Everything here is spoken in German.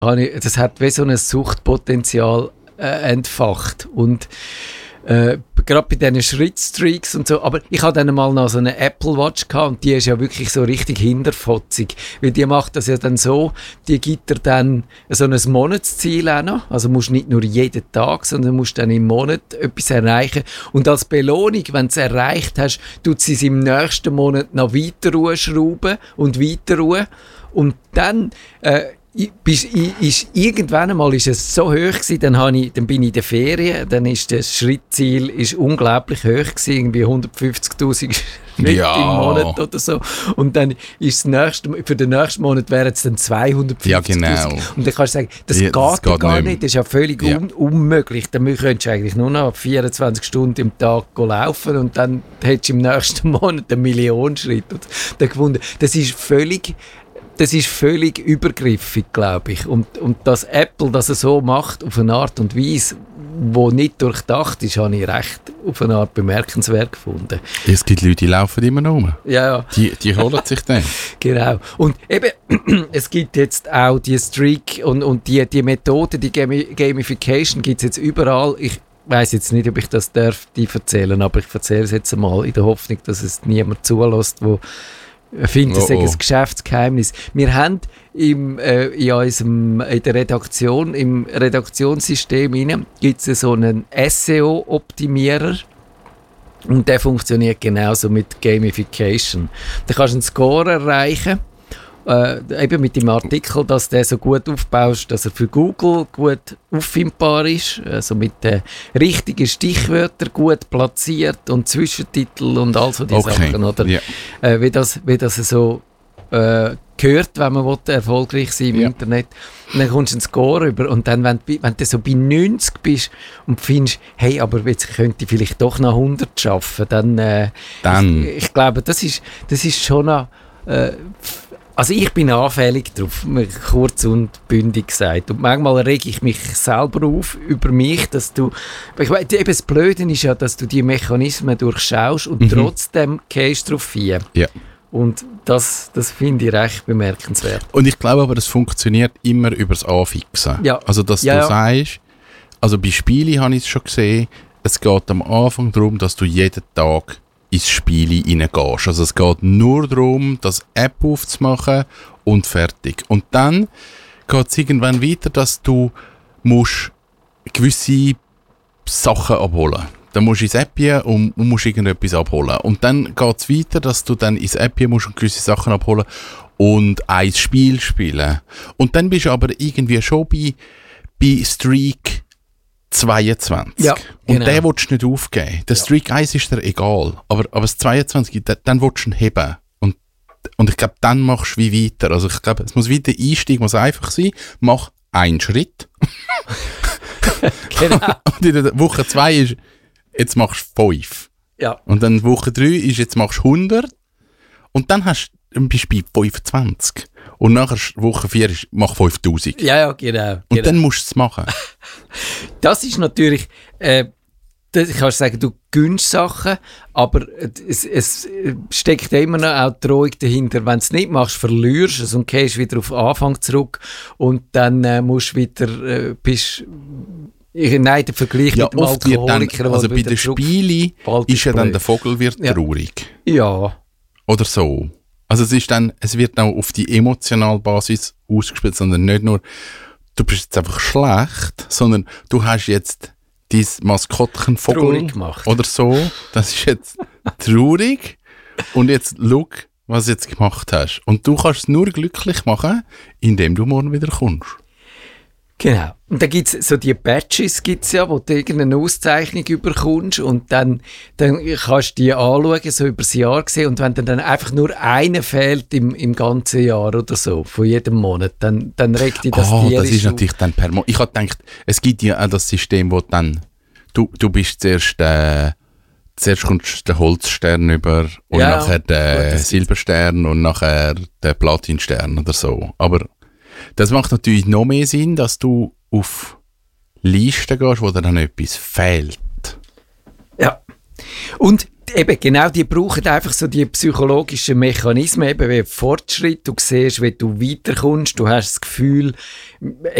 das hat wie so ein Suchtpotenzial entfacht. Und gerade bei diesen Schrittstreaks und so, aber ich hatte dann mal noch so eine Apple Watch gehabt und die ist ja wirklich so richtig hinterfotzig, weil die macht das ja dann so, die gibt dir dann so ein Monatsziel auch noch, also musst nicht nur jeden Tag, sondern musst dann im Monat etwas erreichen und als Belohnung, wenn du es erreicht hast, tut sie es im nächsten Monat noch weiter schrauben und weiter und dann irgendwann einmal ist es so hoch gewesen, dann bin ich in der Ferien, dann ist das Schrittziel unglaublich hoch gewesen, irgendwie 150'000 Schritte im Monat oder so. Und dann ist für den nächsten Monat wären es dann 250'000. Ja, genau. Und dann kannst du sagen, das geht gar nicht, das ist ja völlig unmöglich. Dann könntest du eigentlich nur noch 24 Stunden im Tag laufen und dann hättest du im nächsten Monat 1 Million Schritte. Das ist völlig übergriffig, glaube ich. Und dass Apple das so macht, auf eine Art und Weise, die nicht durchdacht ist, habe ich recht auf eine Art bemerkenswert gefunden. Es gibt Leute, die laufen immer noch rum. Ja. Die holen sich dann. Genau. Und eben, es gibt jetzt auch die Streak und die Methode, die Gamification gibt es jetzt überall. Ich weiss jetzt nicht, ob ich das darf, die erzählen, aber ich erzähle es jetzt einmal in der Hoffnung, dass es niemand zulässt, wo findet, das sei ein Geschäftsgeheimnis. Wir haben in der Redaktion, im Redaktionssystem gibt es so einen SEO-Optimierer und der funktioniert genauso mit Gamification. Da kannst du einen Score erreichen, eben mit dem Artikel, dass der so gut aufbaust, dass er für Google gut auffindbar ist, also mit den richtigen Stichwörtern gut platziert und Zwischentitel und all so die Sachen, oder? Yeah. Wie das so gehört, wenn man erfolgreich sein im Internet. Und dann kommst du einen Score über und dann, wenn du so bei 90 bist und findest, hey, aber jetzt könnte ich vielleicht doch noch 100 schaffen, dann. Ich glaube, das ist schon noch also ich bin anfällig drauf, kurz und bündig gesagt. Und manchmal rege ich mich selber auf über mich, dass du... Ich meine, eben das Blöde ist ja, dass du die Mechanismen durchschaust und trotzdem gehst du drauf hin. Ja. Und das finde ich recht bemerkenswert. Und ich glaube aber, das funktioniert immer über das Anfixen. Ja. Also, dass du sagst... Also bei Spielen habe ich es schon gesehen, es geht am Anfang darum, dass du jeden Tag ins Spiel reingehst. Also es geht nur darum, das App aufzumachen und fertig. Und dann geht es irgendwann weiter, dass du musst gewisse Sachen abholen. Dann musst du ins App und musst irgendetwas abholen. Und dann geht es weiter, dass du dann ins App musst und gewisse Sachen abholen und ein Spiel spielen. Und dann bist du aber irgendwie schon bei Streak 22. Ja, und genau. Den willst du nicht aufgeben. Der Streak 1 ist dir egal. Aber das 22, dann willst du ihn heben. Und ich glaube, dann machst du wie weiter. Also ich glaube, es muss wieder Einstieg muss einfach sein. Mach einen Schritt. Genau. Und in der Woche 2 ist, jetzt machst du 5. Ja. Und dann Woche 3 ist, jetzt machst du 100. Und dann bist du bei 25. Und nachher Woche 4 ist, mach 5000. Ja, genau. Und dann musst du es machen. Das ist natürlich, ich kann sagen, du gönnst Sachen, aber es steckt immer noch auch die Drohung dahinter. Wenn du es nicht machst, verlierst du es und gehst wieder auf den Anfang zurück und dann musst du wieder, nein, der Vergleich mit dem Alkoholiker. Dann, also bei den Spielen ist ja dann der Vogel wird traurig. Ja. Oder so. Also es wird auch auf die emotionale Basis ausgespielt, sondern nicht nur, du bist jetzt einfach schlecht, sondern du hast jetzt dein Maskottchenvogel gemacht. Oder so. Das ist jetzt traurig. Und jetzt schau, was du jetzt gemacht hast. Und du kannst es nur glücklich machen, indem du morgen wieder kommst. Genau. Und dann gibt es so die Badges, wo du irgendeine Auszeichnung überkommst und dann kannst du die anschauen, so über das Jahr gesehen. Und wenn dann einfach nur einer fehlt im ganzen Jahr oder so, von jedem Monat, dann regt dich das tierisch das ist natürlich dann per Monat. Ich habe gedacht, es gibt ja auch das System, wo dann du bist zuerst kommst der Holzstern über und nachher der Silberstern und nachher der Platinstern oder so. Aber das macht natürlich noch mehr Sinn, dass du auf Listen gehst, wo dir dann etwas fehlt. Ja. Und Eben, genau, die brauchen einfach so die psychologischen Mechanismen, eben wie Fortschritt, du siehst, wie du weiterkommst, du hast das Gefühl,